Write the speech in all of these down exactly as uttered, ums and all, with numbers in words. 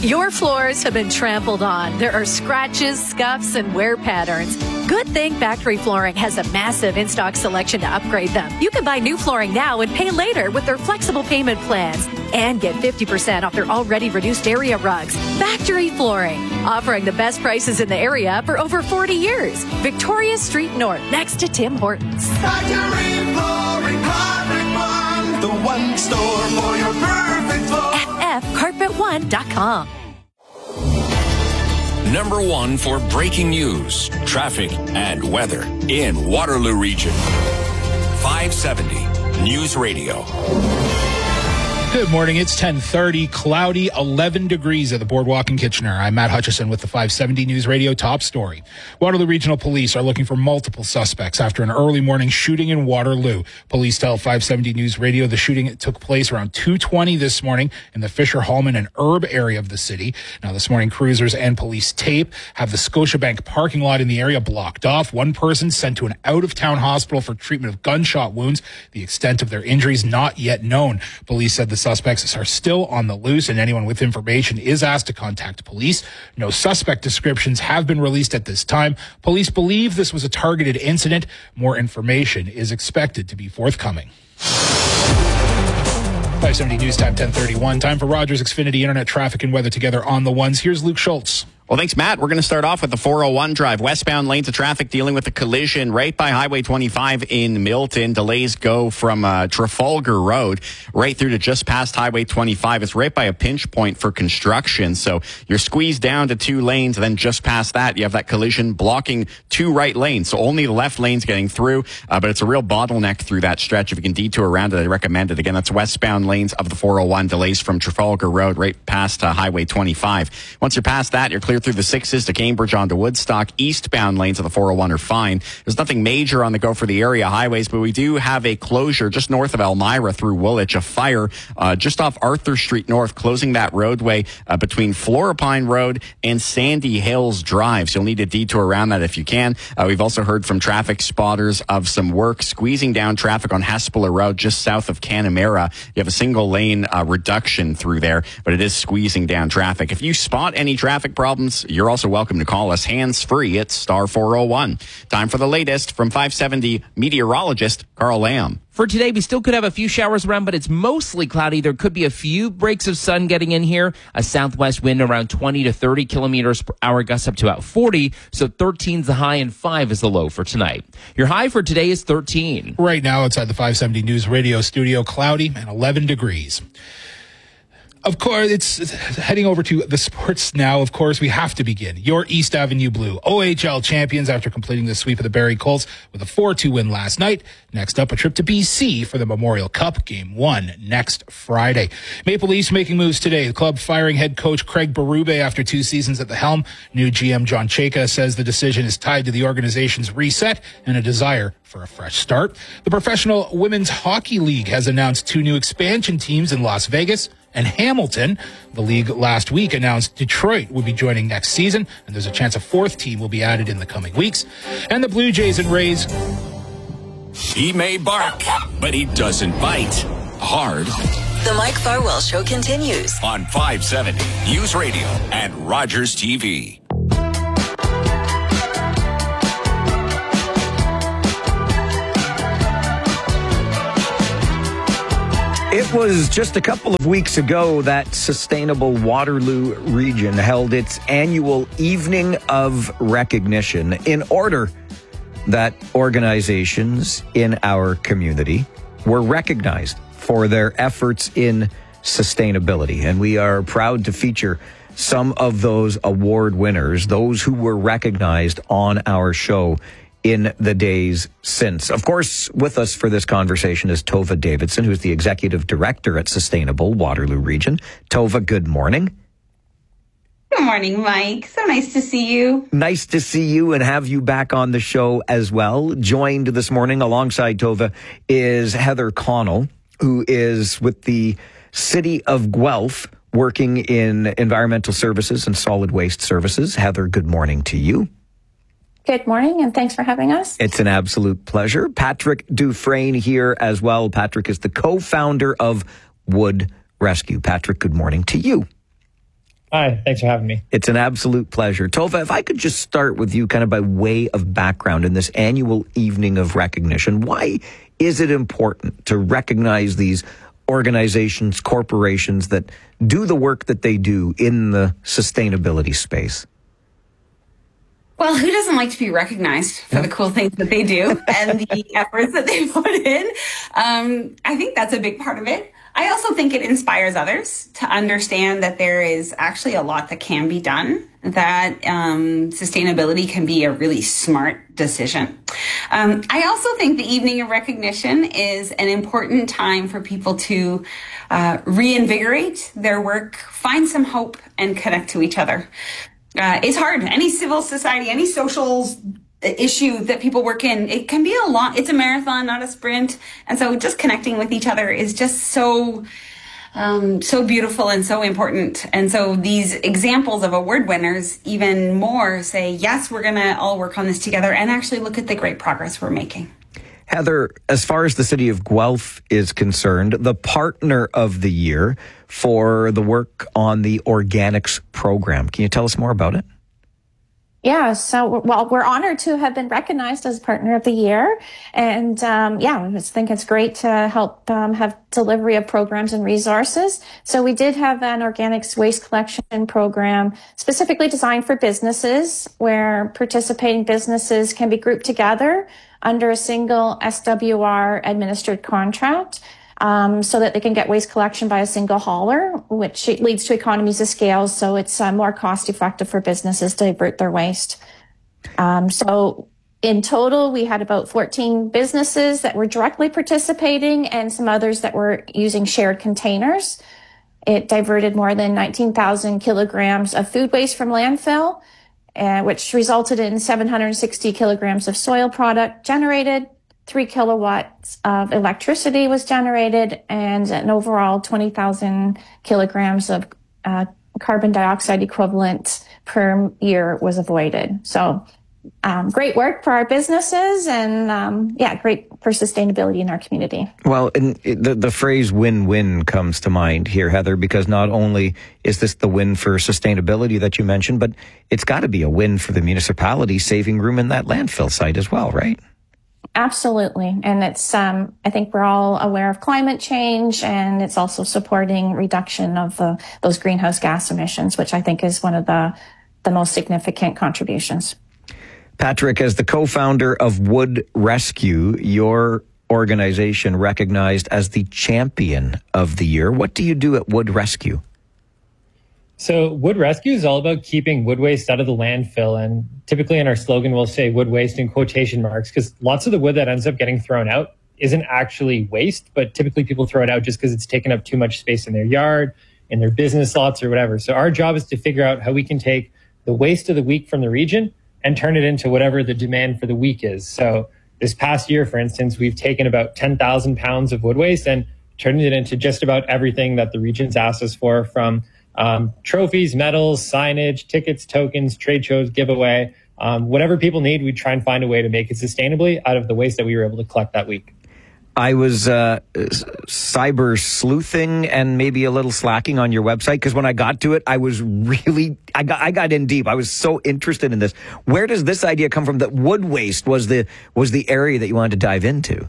Your floors have been trampled on. There are scratches, scuffs, and wear patterns. Good thing Factory Flooring has a massive in-stock selection to upgrade them. You can buy new flooring now and pay later with their flexible payment plans. And get fifty percent off their already reduced area rugs. Factory Flooring, offering the best prices in the area for over forty years. Victoria Street North, next to Tim Hortons. Factory Flooring, Carpet One, the one store for your perfect floor. F F carpet one dot com. Number one for breaking news, traffic, and weather in Waterloo Region. five seventy News Radio. Good morning. It's ten thirty, cloudy, eleven degrees at the Boardwalk in Kitchener. I'm Matt Hutchison with the five seventy News Radio top story. Waterloo Regional Police are looking for multiple suspects after an early morning shooting in Waterloo. Police tell five seventy News Radio the shooting took place around two twenty this morning in the Fisher, Hallman, and Erb area of the city. Now, this morning, cruisers and police tape have the Scotiabank parking lot in the area blocked off. One person sent to an out-of-town hospital for treatment of gunshot wounds. The extent of their injuries not yet known. Police said the suspects are still on the loose, and anyone with information is asked to contact police. No suspect descriptions have been released at this time. Police believe this was a targeted incident. More information is expected to be forthcoming. five seventy News Time, ten thirty-one. Time for Rogers Xfinity Internet traffic and weather together on the ones. Here's Luke Schultz. Well, thanks, Matt. We're going to start off with the four oh one drive. Westbound lanes of traffic dealing with a collision right by Highway twenty-five in Milton. Delays go from uh, Trafalgar Road right through to just past Highway twenty-five. It's right by a pinch point for construction. So you're squeezed down to two lanes, and then just past that, you have that collision blocking two right lanes. So only the left lane's getting through, uh, but it's a real bottleneck through that stretch. If you can detour around it, I recommend it. Again, that's westbound lanes of the four oh one. Delays from Trafalgar Road right past uh, Highway twenty-five. Once you're past that, you're clear through the sixes to Cambridge onto Woodstock. Eastbound lanes of the four oh one are fine. There's nothing major on the go for the area highways, but we do have a closure just north of Elmira through Woolwich. A fire uh, just off Arthur Street North, closing that roadway uh, between Florapine Road and Sandy Hills Drive. So you'll need to detour around that if you can. Uh, we've also heard from traffic spotters of some work squeezing down traffic on Hespeler Road just south of Canamera. You have a single lane uh, reduction through there, but it is squeezing down traffic. If you spot any traffic problems, you're also welcome to call us hands-free at star four oh one. Time for the latest from five seventy meteorologist Carl Lamb. For today, we still could have a few showers around, but it's mostly cloudy. There could be a few breaks of sun getting in here. A southwest wind around twenty to thirty kilometers per hour, gusts up to about forty. So thirteen is the high and five is the low for tonight. Your high for today is thirteen. Right now, outside the five seventy News Radio studio, cloudy and eleven degrees. Of course, it's, it's heading over to the sports now. Of course, we have to begin. Your East Avenue Blue, O H L champions after completing the sweep of the Barrie Colts with a four two win last night. Next up, a trip to B C for the Memorial Cup, game one next Friday. Maple Leafs making moves today. The club firing head coach Craig Berube after two seasons at the helm. New G M John Chayka says the decision is tied to the organization's reset and a desire for a fresh start. The Professional Women's Hockey League has announced two new expansion teams in Las Vegas and Hamilton. The league last week announced Detroit would be joining next season, and there's a chance a fourth team will be added in the coming weeks. And the Blue Jays and Rays. He may bark, but he doesn't bite. Hard. The Mike Farwell Show continues on five seventy News Radio and Rogers T V. It was just a couple of weeks ago that Sustainable Waterloo Region held its annual Evening of Recognition in order that organizations in our community were recognized for their efforts in sustainability. And we are proud to feature some of those award winners, those who were recognized on our show in the days since. Of course, with us for this conversation is Tova Davidson, who's the Executive Director at Sustainable Waterloo Region. Tova, good morning. Good morning, Mike. So nice to see you. Nice to see you and have you back on the show as well. Joined this morning alongside Tova is Heather Connell, who is with the City of Guelph, working in environmental services and solid waste services. Heather, good morning to you. Good morning, and thanks for having us. It's an absolute pleasure. Patrick Dufresne here as well. Patrick is the co-founder of Wood Rescue. Patrick, good morning to you. Hi, thanks for having me. It's an absolute pleasure. Tova, if I could just start with you kind of by way of background in this annual evening of recognition, why is it important to recognize these organizations, corporations that do the work that they do in the sustainability space? Well, who doesn't like to be recognized for the cool things that they do and the efforts that they put in? Um, I think that's a big part of it. I also think it inspires others to understand that there is actually a lot that can be done, that um, sustainability can be a really smart decision. Um, I also think the evening of recognition is an important time for people to uh, reinvigorate their work, find some hope, and connect to each other. Uh, it's hard. Any civil society, any social issue that people work in, it can be a long, it's a marathon, not a sprint. And so just connecting with each other is just so, um, so beautiful and so important. And so these examples of award winners even more say, yes, we're going to all work on this together and actually look at the great progress we're making. Heather, as far as the city of Guelph is concerned, the partner of the year for the work on the organics program. Can you tell us more about it? Yeah, so, well, we're honored to have been recognized as Partner of the Year. And, um, yeah, I just think it's great to help um, have delivery of programs and resources. So we did have an organics waste collection program specifically designed for businesses, where participating businesses can be grouped together under a single S W R administered contract. Um, so that they can get waste collection by a single hauler, which leads to economies of scale. So it's uh, more cost effective for businesses to divert their waste. Um, so in total, we had about fourteen businesses that were directly participating and some others that were using shared containers. It diverted more than nineteen thousand kilograms of food waste from landfill, uh, which resulted in seven hundred sixty kilograms of soil product generated. Three kilowatts of electricity was generated, and an overall twenty thousand kilograms of uh, carbon dioxide equivalent per year was avoided. So um, great work for our businesses, and um, yeah, great for sustainability in our community. Well, and the, the phrase win-win comes to mind here, Heather, because not only is this the win for sustainability that you mentioned, but it's got to be a win for the municipality saving room in that landfill site as well, right? Absolutely. And it's, um, I think we're all aware of climate change, and it's also supporting reduction of the, those greenhouse gas emissions, which I think is one of the, the most significant contributions. Patrick, as the co-founder of Wood Rescue, your organization recognized as the champion of the year. What do you do at Wood Rescue? So Wood Rescue is all about keeping wood waste out of the landfill. And typically in our slogan, we'll say wood waste in quotation marks, because lots of the wood that ends up getting thrown out isn't actually waste, but typically people throw it out just because it's taken up too much space in their yard, in their business lots or whatever. So our job is to figure out how we can take the waste of the week from the region and turn it into whatever the demand for the week is. So this past year, for instance, we've taken about ten thousand pounds of wood waste and turned it into just about everything that the region's asked us for, from Um, trophies, medals, signage, tickets, tokens, trade shows, giveaway, um, whatever people need, we try and find a way to make it sustainably out of the waste that we were able to collect that week. I was uh, cyber sleuthing and maybe a little slacking on your website, because when I got to it, I was really, I got, I got in deep. I was so interested in this. Where does this idea come from that wood waste was the, was the area that you wanted to dive into?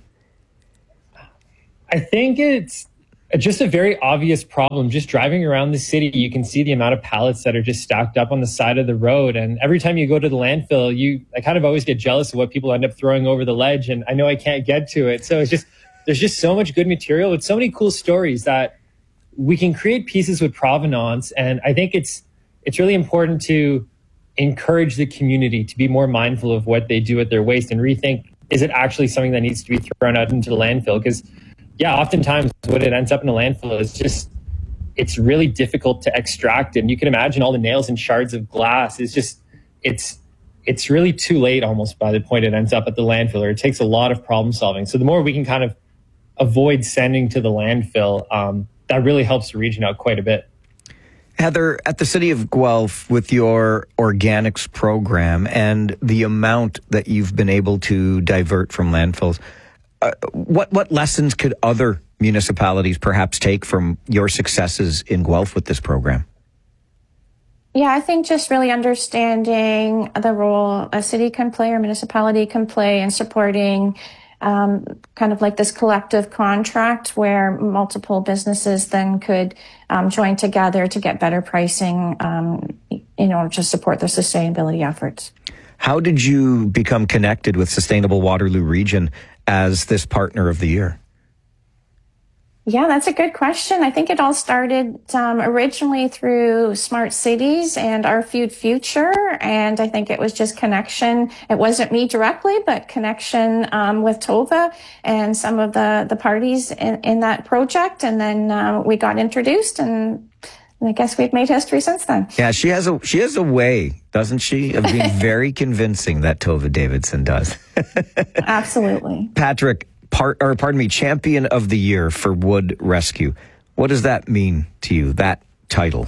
I think it's just a very obvious problem. Just driving around the city, you can see the amount of pallets that are just stacked up on the side of the road. And every time you go to the landfill, you, I kind of always get jealous of what people end up throwing over the ledge. And I know I can't get to it. So it's just, there's just so much good material with so many cool stories that we can create pieces with provenance. And I think it's, it's really important to encourage the community to be more mindful of what they do with their waste and rethink, is it actually something that needs to be thrown out into the landfill? Because yeah, oftentimes when it ends up in a landfill is just, it's really difficult to extract. And you can imagine all the nails and shards of glass. It's just, it's, it's really too late almost by the point it ends up at the landfill, or it takes a lot of problem solving. So the more we can kind of avoid sending to the landfill, um, that really helps the region out quite a bit. Heather, at the City of Guelph, with your organics program and the amount that you've been able to divert from landfills, Uh, what what lessons could other municipalities perhaps take from your successes in Guelph with this program? Yeah, I think just really understanding the role a city can play or municipality can play in supporting um, kind of like this collective contract where multiple businesses then could um, join together to get better pricing, um, you know, to support their sustainability efforts. How did you become connected with Sustainable Waterloo Region as this partner of the year? Yeah, that's a good question. I think it all started um, originally through Smart Cities and Our Food Future. And I think it was just connection. It wasn't me directly, but connection um, with Tova and some of the, the parties in, in that project. And then uh, we got introduced, and I guess we've made history since then. Yeah, she has a she has a way, doesn't she, of being very convincing, that Tova Davidson does. Absolutely. Patrick, Part, or pardon me, Champion of the Year for Wood Rescue. What does that mean to you, that title?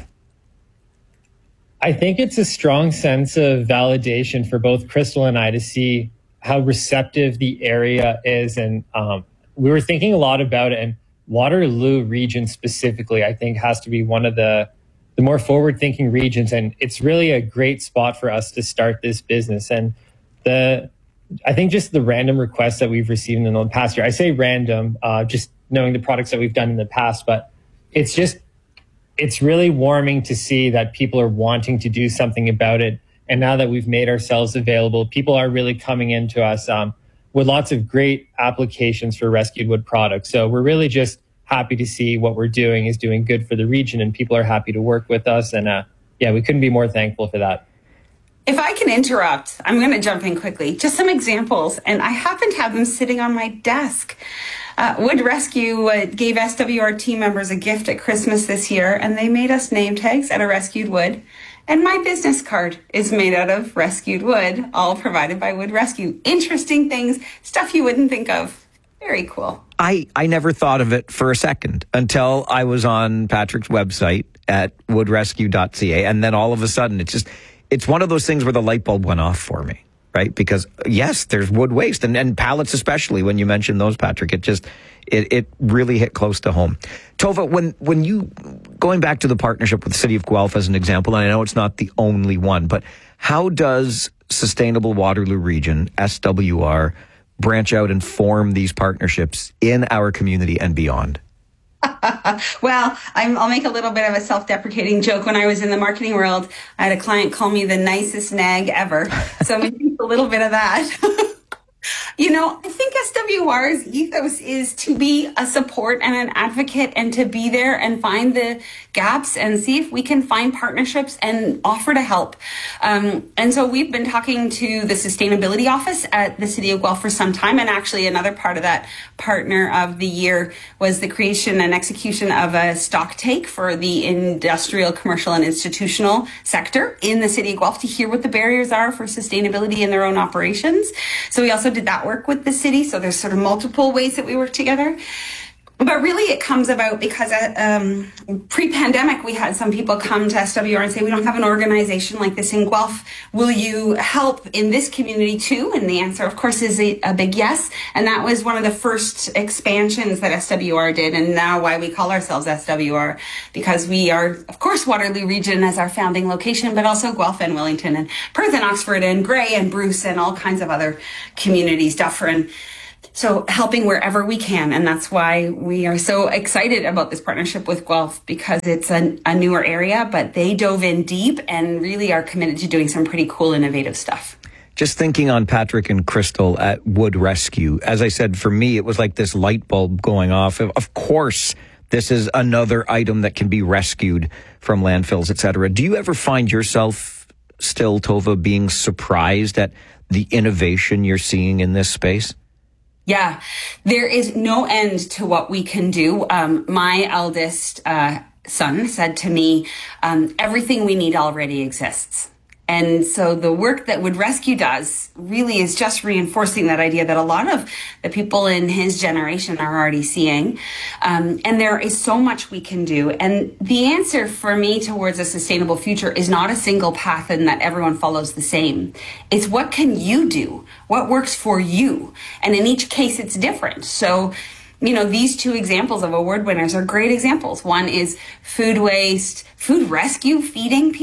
I think it's a strong sense of validation for both Crystal and I to see how receptive the area is. And um, we were thinking a lot about it. And Waterloo region specifically, I think, has to be one of the, the more forward-thinking regions. And it's really a great spot for us to start this business. And the I think just the random requests that we've received in the past year, I say random, uh, just knowing the products that we've done in the past, but it's just, it's really warming to see that people are wanting to do something about it. And now that we've made ourselves available, people are really coming into us um, with lots of great applications for rescued wood products. So we're really just happy to see what we're doing is doing good for the region, and people are happy to work with us. And uh, yeah, we couldn't be more thankful for that. If I can interrupt, I'm going to jump in quickly. Just some examples, and I happen to have them sitting on my desk. Uh, Wood Rescue uh, gave S W R team members a gift at Christmas this year, and they made us name tags out of rescued wood. And my business card is made out of rescued wood, all provided by Wood Rescue. Interesting things, stuff you wouldn't think of. Very cool. I, I never thought of it for a second until I was on Patrick's website at wood rescue dot c a, and then all of a sudden it just... It's one of those things where the light bulb went off for me, right? Because yes, there's wood waste, and, and pallets especially, when you mentioned those, Patrick, it just, it, it really hit close to home. Tova, when, when you, going back to the partnership with the City of Guelph as an example, and I know it's not the only one, but how does Sustainable Waterloo Region, S W R, branch out and form these partnerships in our community and beyond? Well, I'm, I'll make a little bit of a self-deprecating joke. When I was in the marketing world, I had a client call me the nicest nag ever. So maybe a little bit of that. You know, I think S W R's ethos is to be a support and an advocate, and to be there and find the gaps and see if we can find partnerships and offer to help. Um, and so we've been talking to the sustainability office at the City of Guelph for some time. And actually another part of that partner of the year was the creation and execution of a stock take for the industrial, commercial, and institutional sector in the City of Guelph to hear what the barriers are for sustainability in their own operations. So we also did that work with the city. So there's sort of multiple ways that we work together. But really it comes about because um, pre-pandemic, we had some people come to S W R and say, we don't have an organization like this in Guelph. Will you help in this community too? And the answer, of course, is a, a big yes. And that was one of the first expansions that S W R did. And now why we call ourselves S W R, because we are, of course, Waterloo Region as our founding location, but also Guelph and Wellington and Perth and Oxford and Grey and Bruce and all kinds of other communities, Dufferin. So helping wherever we can. And that's why we are so excited about this partnership with Guelph, because it's a, a newer area, but they dove in deep and really are committed to doing some pretty cool, innovative stuff. Just thinking on Patrick and Crystal at Wood Rescue, as I said, for me, it was like this light bulb going off. Of course, this is another item that can be rescued from landfills, et cetera. Do you ever find yourself still, Tova, being surprised at the innovation you're seeing in this space? Yeah, there is no end to what we can do. Um, my eldest uh, son said to me, um, everything we need already exists. And so the work that Wood Rescue does really is just reinforcing that idea that a lot of the people in his generation are already seeing. Um, and there is so much we can do. And the answer for me towards a sustainable future is not a single path and that everyone follows the same. It's what can you do? What works for you? And in each case, it's different. So, you know, these two examples of award winners are great examples. One is food waste, food rescue, feeding people.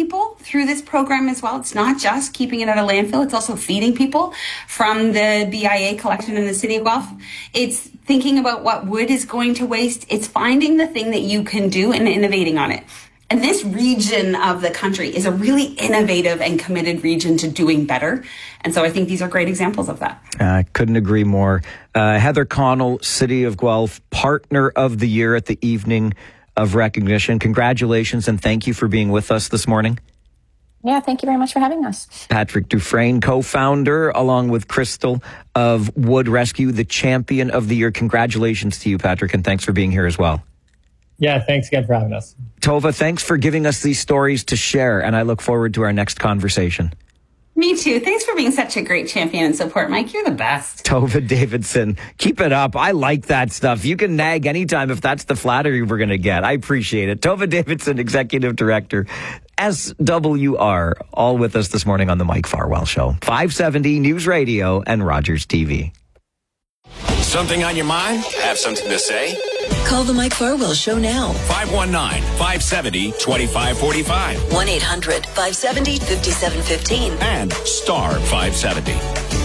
through this program as well. It's not just keeping it at a landfill. It's also feeding people from the B I A collection in the city of Guelph. It's thinking about what wood is going to waste. It's finding the thing that you can do and innovating on it. And this region of the country is a really innovative and committed region to doing better. And so I think these are great examples of that. I uh, couldn't agree more. Uh, Heather Connell, City of Guelph, Partner of the Year at the Evening of Recognition. Congratulations and thank you for being with us this morning. Yeah, thank you very much for having us. Patrick Dufresne, co-founder, along with Crystal of Wood Rescue, the Champion of the Year. Congratulations to you, Patrick, and thanks for being here as well. Yeah, thanks again for having us. Tova, thanks for giving us these stories to share, and I look forward to our next conversation. Me too. Thanks for being such a great champion and support, Mike. You're the best. Tova Davidson, keep it up. I like that stuff. You can nag anytime if that's the flattery we're going to get. I appreciate it. Tova Davidson, Executive Director, S W R, all with us this morning on the Mike Farwell Show. five seventy News Radio and Rogers T V. Something on your mind? Have something to say? Call the Mike Farwell Show now. five one nine, five seven zero, two five four five. one eight hundred, five seven zero, five seven one five. And star five seventy.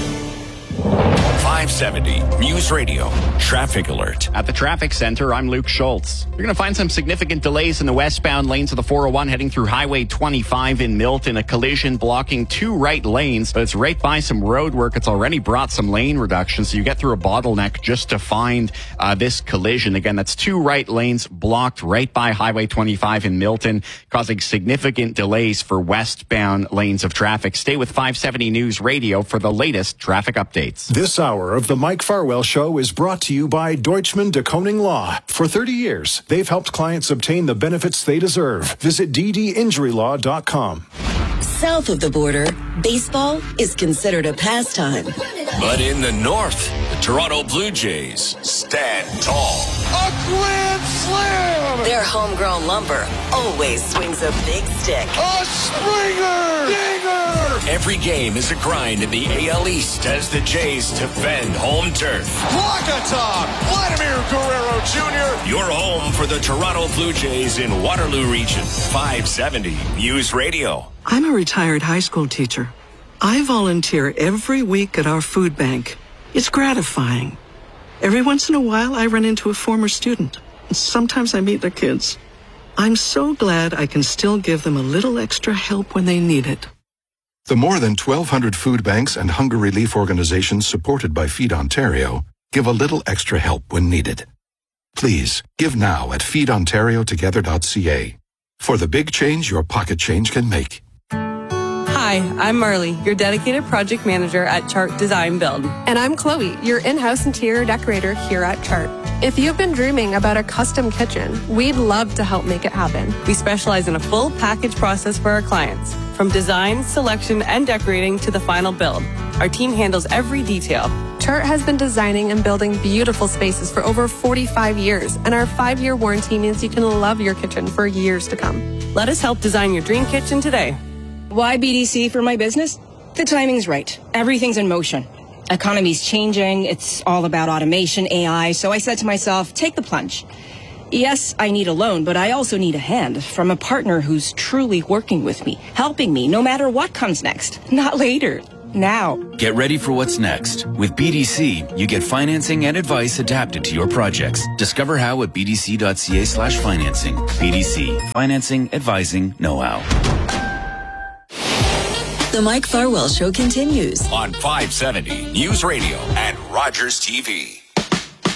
five seventy News Radio Traffic Alert. At the traffic center, I'm Luke Schultz. You're going to find some significant delays in the westbound lanes of the four oh one heading through Highway twenty-five in Milton. A collision blocking two right lanes, but it's right by some road work. It's already brought some lane reduction, so you get through a bottleneck just to find uh, this collision. Again, that's two right lanes blocked right by Highway twenty-five in Milton, causing significant delays for westbound lanes of traffic. Stay with five seventy News Radio for the latest traffic updates. This hour of the Mike Farwell Show is brought to you by Deutschman de Koning Law. For thirty years, they've helped clients obtain the benefits they deserve. Visit d d injury law dot com. South of the border, baseball is considered a pastime. But in the north, the Toronto Blue Jays stand tall. A grand slam! Their homegrown lumber always swings a big stick. A Springer! Dinger! Every game is a grind in the A L East as the Jays defend home turf. Walk-a-top! Vladimir Guerrero Junior Your home for the Toronto Blue Jays in Waterloo Region. five seventy News Radio. I'm a retired high school teacher. I volunteer every week at our food bank. It's gratifying. Every once in a while, I run into a former student. Sometimes I meet their kids. I'm so glad I can still give them a little extra help when they need it. The more than twelve hundred food banks and hunger relief organizations supported by Feed Ontario give a little extra help when needed. Please, give now at feed ontario together dot c a for the big change your pocket change can make. Hi, I'm Marley, your dedicated project manager at Chart Design Build. And I'm Chloe, your in-house interior decorator here at Chart. If you've been dreaming about a custom kitchen, we'd love to help make it happen. We specialize in a full package process for our clients, from design, selection, and decorating to the final build. Our team handles every detail. Chart has been designing and building beautiful spaces for over forty-five years, and our five-year warranty means you can love your kitchen for years to come. Let us help design your dream kitchen today. Why B D C for my business? The timing's right. Everything's in motion. Economy's changing. It's all about automation, A I. So I said to myself, take the plunge. Yes, I need a loan, but I also need a hand from a partner who's truly working with me, helping me no matter what comes next. Not later. Now. Get ready for what's next. With B D C, you get financing and advice adapted to your projects. Discover how at b d c dot c a slash financing. B D C. Financing, advising, know-how. The Mike Farwell Show continues on five seventy News Radio and Rogers T V.